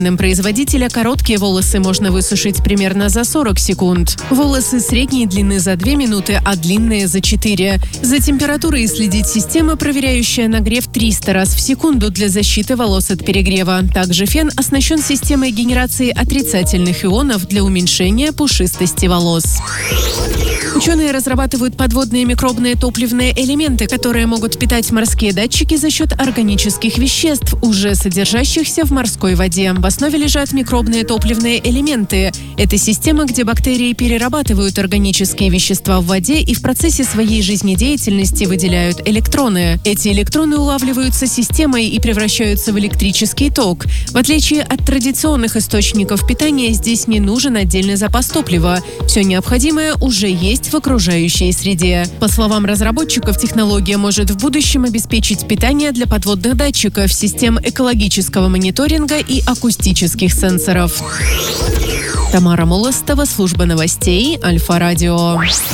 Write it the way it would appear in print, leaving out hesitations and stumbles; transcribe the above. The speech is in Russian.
Производителя короткие волосы можно высушить примерно за 40 секунд. Волосы средней длины за 2 минуты, а длинные за 4. За температурой следит система, проверяющая нагрев 300 раз в секунду для защиты волос от перегрева. Также фен оснащен системой генерации отрицательных ионов для уменьшения пушистости волос. Ученые разрабатывают подводные микробные топливные элементы, которые могут питать морские датчики за счет органических веществ, уже содержащихся в морской воде. В основе лежат микробные топливные элементы. Это система, где бактерии перерабатывают органические вещества в воде и в процессе своей жизнедеятельности выделяют электроны. Эти электроны улавливаются системой и превращаются в электрический ток. В отличие от традиционных источников питания, здесь не нужен отдельный запас топлива. Все необходимое уже есть в окружающей среде. По словам разработчиков, технология может в будущем обеспечить питание для подводных датчиков, систем экологического мониторинга и акустических сенсоров. Тамара Молостова, служба новостей Альфа-Радио.